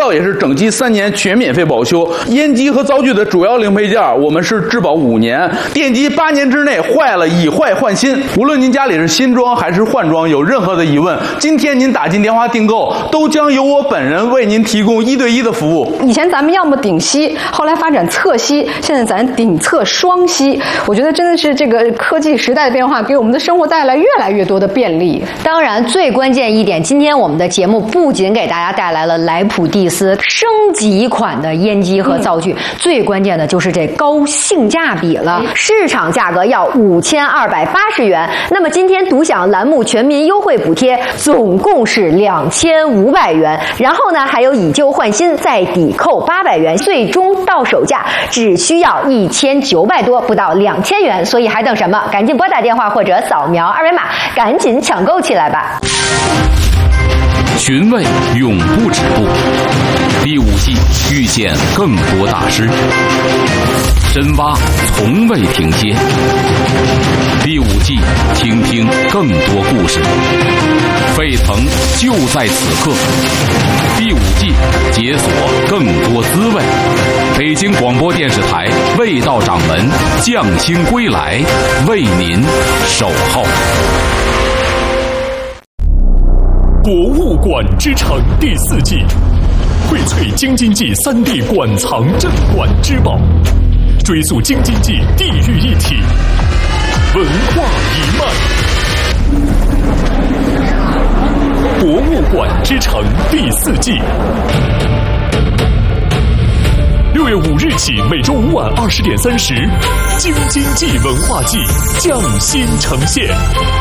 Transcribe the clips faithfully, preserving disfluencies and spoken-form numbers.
料也是整机三年全免费保修。烟机和灶具的主要零配件，我们是质保五年，电机八年之内坏了以坏换新。无论您家里是新装还是换装，有任何的疑问，今天您打进电话订购，都将由我本人为您提供一对一的服务。 以前咱们要么顶吸，后来发展侧吸，现在咱顶侧双吸。我觉得真的是这个科技时代的变化，给我们的生活带来越来越多的便利。 当然，最关键一点，今天我们的节目不仅给大家带来了莱普蒂斯升级款的烟机和灶具，嗯、最关键的就是这高性价比了。市场价格要五千二百八十元，那么今天独享栏目全民优惠补贴，总共是两千五百元。然后呢，还有以旧换新再抵扣八百元，最终到手价只需要一千九百多，不到两千元。所以还等什么？赶紧拨打电话或者扫描二维码，赶紧抢购起来吧！ 寻味永不止步，第五季遇见更多大师，深挖从未停歇。第五季听听更多故事，沸腾就在此刻。第五季解锁更多滋味。北京广播电视台味道掌门匠心归来，为您守候。 博物馆之城第四季，荟萃京津冀三地馆藏镇馆之宝，追溯京津冀地域一体文化一脉。博物馆之城第四季，六月五日起，每周五晚二十点三十，京津冀文化季匠心呈现。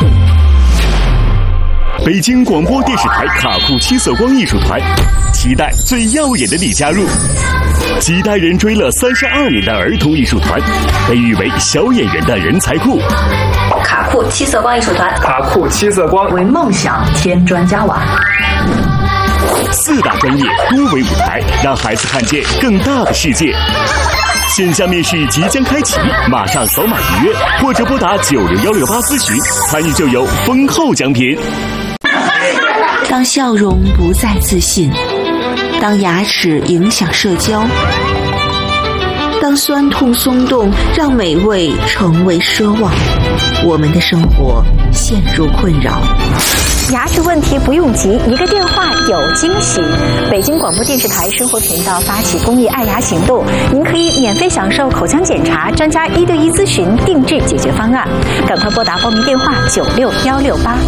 北京广播电视台卡库七色光艺术团，期待最耀眼的你加入。几代人追了三十二年的儿童艺术团，被誉为小演员的人才库。 卡库七色光艺术团， 卡库七色光为梦想添砖加瓦。 四大专业多维舞台，让孩子看见更大的世界。线下面试即将开启，马上扫码预约，或者拨打九六幺六八咨询，参与就有丰厚奖品。 当笑容不再自信，当牙齿影响社交，当酸痛松动让美味成为奢望，我们的生活陷入困扰。 牙齿问题不用急，一个电话有惊喜。北京广播电视台生活频道发起公益爱牙行动，您可以免费享受口腔检查、专家一对一咨询、定制解决方案。赶快拨打报名电话九六幺六八。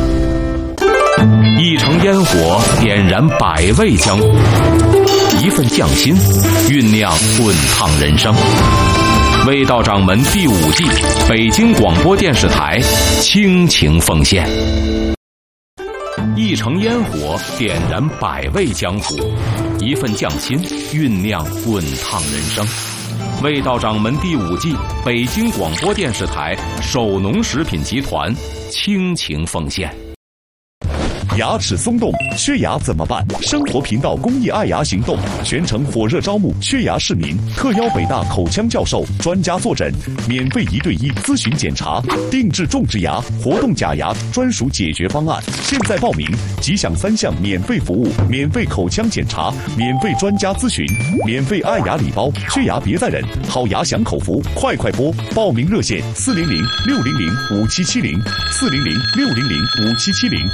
一城烟火点燃百味江湖，一份匠心酝酿滚烫人生。味道掌门第五季，北京广播电视台倾情奉献。一城烟火点燃百味江湖，一份匠心酝酿滚烫人生。味道掌门第五季，北京广播电视台首农食品集团倾情奉献。 牙齿松动，缺牙怎么办？生活频道公益爱牙行动全程火热招募缺牙市民，特邀北大口腔教授专家坐诊，免费一对一咨询检查，定制种植牙、活动假牙专属解决方案。现在报名即享三项免费服务：免费口腔检查、免费专家咨询、免费爱牙礼包。缺牙别再忍，好牙享口福，快快拨！报名热线：四零零六零零五七七零，四零零六零零五七七零。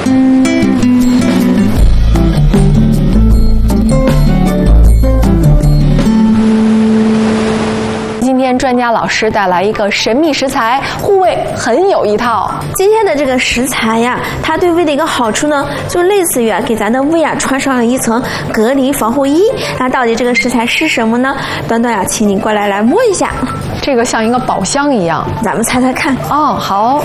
今天专家老师带来一个神秘食材，护卫很有一套。 今天的这个食材呀，它对胃的一个好处呢，就类似于啊，给咱的胃啊穿上了一层隔离防护衣。那到底这个食材是什么呢？端端呀，请你过来来摸一下， 这个像一个宝箱一样， 咱们猜猜看。 哦，好。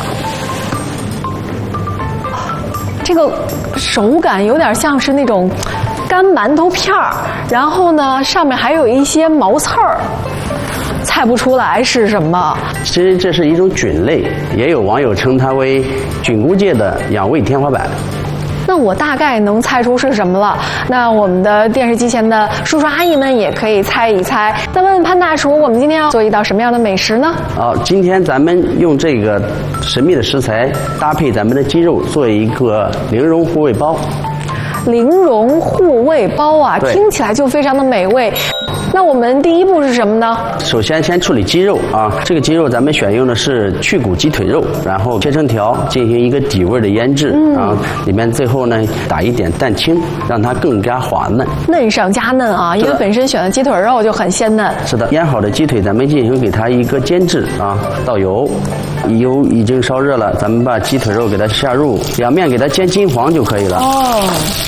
这个手感有点像是那种干馒头片儿，然后呢，上面还有一些毛刺儿，猜不出来是什么。 其实这是一种菌类，也有网友称它为菌菇界的养胃天花板。 那我大概能猜出是什么了。那我们的电视机前的叔叔阿姨们也可以猜一猜。再问问潘大厨，我们今天要做一道什么样的美食呢？ 好，今天咱们用这个神秘的食材搭配咱们的鸡肉，做一个零绒护胃包。 玲珑护胃包啊，听起来就非常的美味。那我们第一步是什么呢？ 首先先处理鸡肉啊，这个鸡肉咱们选用的是去骨鸡腿肉，然后切成条进行一个底味的腌制，嗯、然后里面最后呢打一点蛋清，让它更加滑嫩。 嫩上加嫩啊，因为本身选的鸡腿肉就很鲜嫩。 是的，腌好的鸡腿咱们进行给它一个煎制啊，倒油，油已经烧热了，咱们把鸡腿肉给它下入，两面给它煎金黄就可以了。 哦。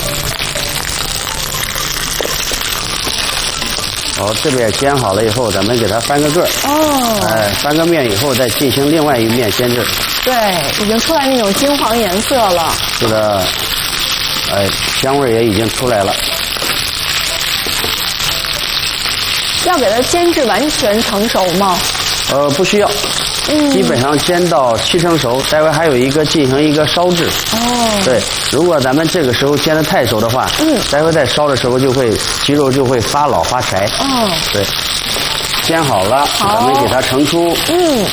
好，这边煎好了以后，咱们给它翻个个儿。哦。哎，翻个面以后，再进行另外一面煎制。 对，已经出来那种金黄颜色了。 是的。哎，香味也已经出来了。 要给它煎制完全成熟吗？ 呃，不需要。嗯。基本上煎到七成熟，待会还有一个进行一个烧制。哦。对，如果咱们这个时候煎得太熟的话，嗯，待会再烧的时候就会鸡肉就会发老发柴。哦。对，煎好了，好咱们给它盛出。嗯。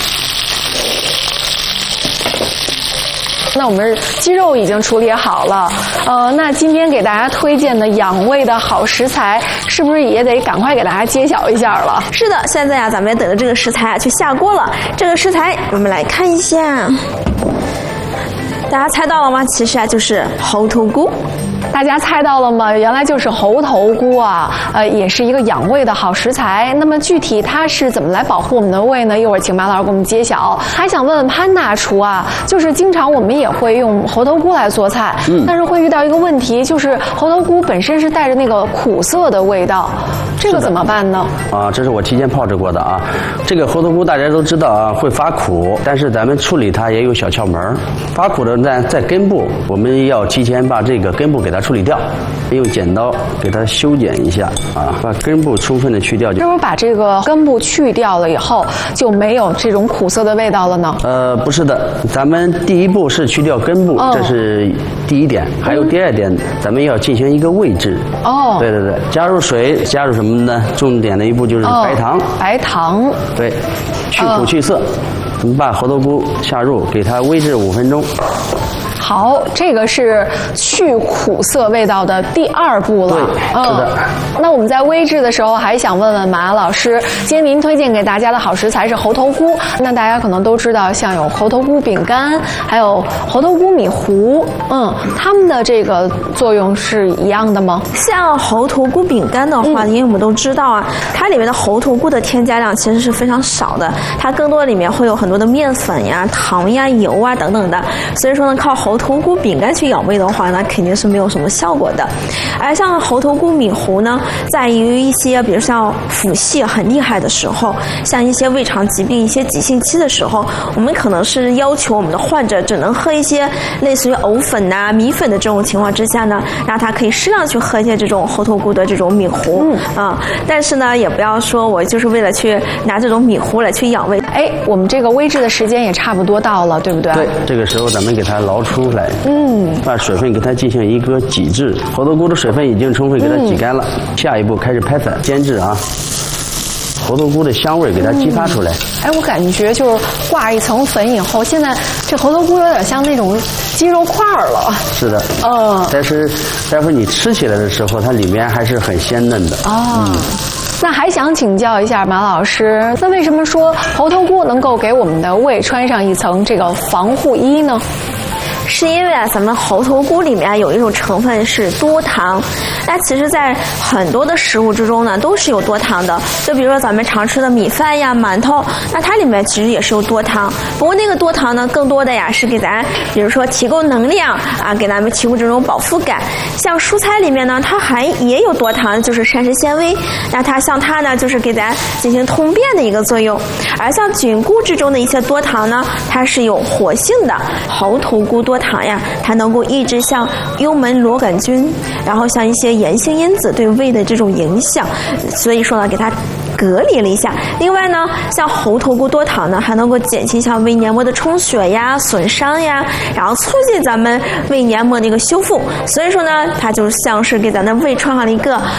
那我们鸡肉已经处理好了，呃，那今天给大家推荐的养胃的好食材，是不是也得赶快给大家揭晓一下了？ 是的，现在呀、啊，咱们也等着这个食材啊去下锅了。这个食材我们来看一下，大家猜到了吗？其实啊，就是猴头菇。 大家猜到了吗？原来就是猴头菇啊，呃，也是一个养胃的好食材。那么具体它是怎么来保护我们的胃呢？一会儿请马老师给我们揭晓。还想问问潘大厨啊，就是经常我们也会用猴头菇来做菜，嗯，但是会遇到一个问题，就是猴头菇本身是带着那个苦涩的味道，这个怎么办呢？ 啊，这是我提前炮制过的啊。这个猴头菇大家都知道啊，会发苦，但是咱们处理它也有小窍门。发苦的在在根部，我们要提前把这个根部给它处理掉，用剪刀给它修剪一下啊，把根部充分的去掉。 是不是把这个根部去掉了以后，就没有这种苦涩的味道了呢？ 呃，不是的，咱们第一步是去掉根部，哦、这是第一点。还有第二点，嗯、咱们要进行一个味制。哦，对对对，加入水，加入什么呢？重点的一步就是白糖。哦、 白糖。 对，去苦去涩。我们把猴头菇下入，给它煨制五分钟。 好，这个是去苦涩味道的第二步了。 对，是的。 嗯、那我们在煨制的时候，还想问问马老师，今天您推荐给大家的好食材是猴头菇。那大家可能都知道，像有猴头菇饼干，还有猴头菇米糊，嗯，它们的这个作用是一样的吗？ 像猴头菇饼干的话，嗯、因为我们都知道啊，它里面的猴头菇的添加量其实是非常少的，它更多里面会有很多的面粉呀、糖呀、油啊等等的，所以说呢，靠猴头菇饼干去养胃的话呢，肯定是没有什么效果的。而像猴头菇米糊呢，在于一些比如像腹泻很厉害的时候，像一些胃肠疾病、一些急性期的时候，我们可能是要求我们的患者只能喝一些类似于藕粉呐、啊、米粉的这种情况之下呢，让他可以适量去喝一些这种猴头菇的这种米糊。嗯啊，但是呢，也不要说我就是为了去拿这种米糊来去养胃。 哎，我们这个煨制的时间也差不多到了，对不对？ 对，这个时候咱们给它捞出来。嗯，把水分给它进行一个挤制，猴头菇的水分已经充分给它挤干了。嗯、下一步开始拍粉煎制啊，猴头菇的香味给它激发出来。 嗯、哎，我感觉就是挂一层粉以后，现在这猴头菇有点像那种鸡肉块了。 是的，嗯，但是待会儿你吃起来的时候，它里面还是很鲜嫩的。 哦。嗯，那还想请教一下马老师，那为什么说猴头菇能够给我们的胃穿上一层这个防护衣呢？ 是因为啊，咱们猴头菇里面有一种成分是多糖，那其实在很多的食物之中呢，都是有多糖的。就比如说咱们常吃的米饭呀、馒头，那它里面其实也是有多糖。不过那个多糖呢，更多的呀是给咱，比如说提供能量啊，给咱们提供这种饱腹感。像蔬菜里面呢，它还也有多糖，就是膳食纤维。那它像它呢，就是给咱进行通便的一个作用。而像菌菇之中的一些多糖呢，它是有活性的。猴头菇多糖呀，它能够抑制像幽门螺杆菌，然后像一些炎性因子对胃的这种影响，所以说呢，给它隔离了一下。另外呢，像猴头菇多糖呢，还能够减轻像胃黏膜的充血呀、损伤呀，然后促进咱们胃黏膜的一个修复。所以说呢，它就像是给咱的胃穿上了一个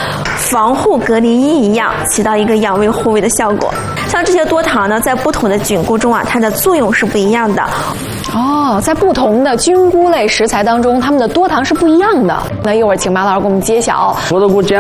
防护隔离衣一样，起到一个养胃护胃的效果。像这些多糖呢，在不同的菌菇中啊，它的作用是不一样的。 哦，在不同的菌菇类食材当中，它们的多糖是不一样的。那一会儿请马老师给我们揭晓。 胡子菇煎